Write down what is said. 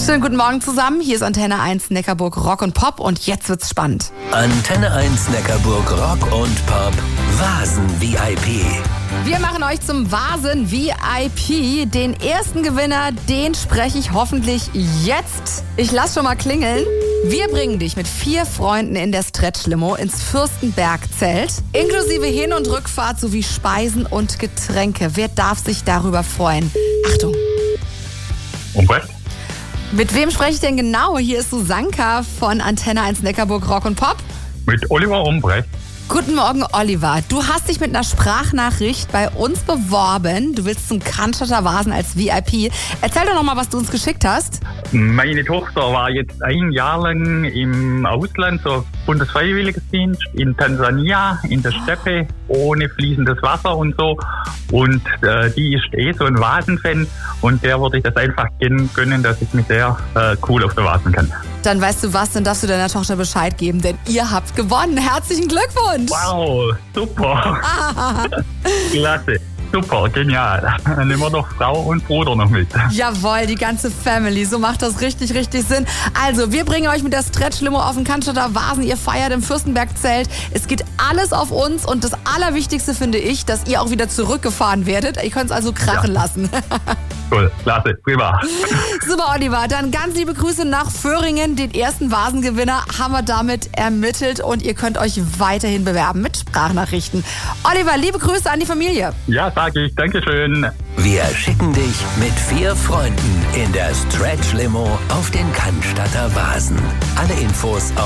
Schönen guten Morgen zusammen. Hier ist Antenne 1 Neckarburg Rock und Pop und jetzt wird's spannend. Antenne 1 Neckarburg Rock und Pop Vasen-VIP. Wir machen euch zum Vasen-VIP. Den ersten Gewinner, den spreche ich hoffentlich jetzt. Ich lasse schon mal klingeln. Wir bringen dich mit 4 Freunden in der Stretch-Limo ins Fürstenberg-Zelt. Inklusive Hin- und Rückfahrt sowie Speisen und Getränke. Wer darf sich darüber freuen? Achtung. Umbrecht? Mit wem spreche ich denn genau? Hier ist Susanka von Antenne 1 Neckarburg Rock und Pop. Mit Oliver Umbrecht. Guten Morgen, Oliver. Du hast dich mit einer Sprachnachricht bei uns beworben. Du willst zum Cannstatter Vasen als VIP. Erzähl doch noch mal, was du uns geschickt hast. Meine Tochter war jetzt ein Jahr lang im Ausland, so Bundesfreiwilligendienst in Tansania, in der Steppe, ohne fließendes Wasser und so. Und die ist so ein Vasen-Fan und der würde ich das einfach gönnen, dass ich mich sehr cool auf der Vasen kann. Dann weißt du was, dann darfst du deiner Tochter Bescheid geben, denn ihr habt gewonnen. Herzlichen Glückwunsch! Wow, super! Klasse! Super, genial. Dann nehmen wir doch Frau und Bruder noch mit. Jawohl, die ganze Family. So macht das richtig, richtig Sinn. Also, wir bringen euch mit der Stretch-Limo auf den Cannstatter Vasen. Ihr feiert im Fürstenberg-Zelt. Es geht alles auf uns. Und das Allerwichtigste finde ich, dass ihr auch wieder zurückgefahren werdet. Ihr könnt es also krachen lassen. Cool, klasse, prima. Super, Oliver. Dann ganz liebe Grüße nach Föhringen. Den ersten Vasengewinner haben wir damit ermittelt. Und ihr könnt euch weiterhin bewerben mit Sprachnachrichten. Oliver, liebe Grüße an die Familie. Ja, sage ich. Dankeschön. Wir schicken dich mit 4 Freunden in der Stretch-Limo auf den Cannstatter Vasen. Alle Infos auf